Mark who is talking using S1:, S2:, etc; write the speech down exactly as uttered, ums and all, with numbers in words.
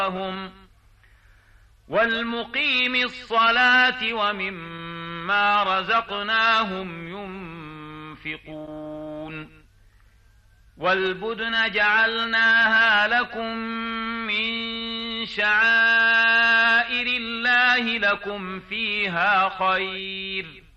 S1: والمقيم الصلاة ومما رزقناهم ينفقون والبدن جعلناها لكم من شعائر الله لكم فيها خير